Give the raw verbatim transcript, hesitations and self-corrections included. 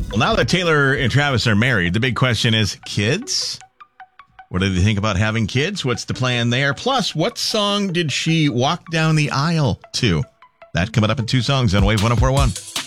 Well, now that Taylor and Travis are married, the big question is, kids? What do they think about having kids? What's the plan there? Plus, what song did she walk down the aisle to? That coming up in two songs on Wave one oh four point one.